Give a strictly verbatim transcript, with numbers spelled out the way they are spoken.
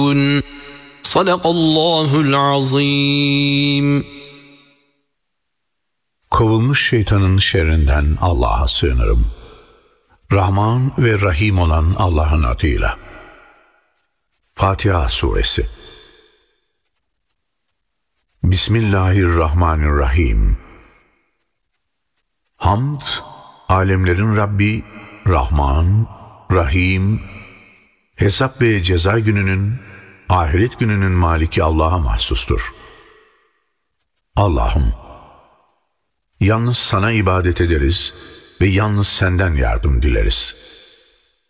Sadakallahul azim. Kovulmuş şeytanın şerrinden Allah'a sığınırım. Rahman ve Rahim olan Allah'ın adıyla. Fatiha Suresi. Bismillahirrahmanirrahim. Hamd, alemlerin Rabbi, Rahman, Rahim, hesap ve ceza gününün, ahiret gününün maliki Allah'a mahsustur. Allah'ım, yalnız sana ibadet ederiz ve yalnız senden yardım dileriz.